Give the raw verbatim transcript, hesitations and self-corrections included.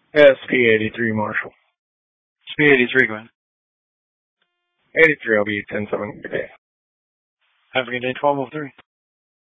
S P eighty-three, Marshall. S P eighty-three, go ahead. eighty-three, I'll be ten seven. Have a good day, twelve oh three.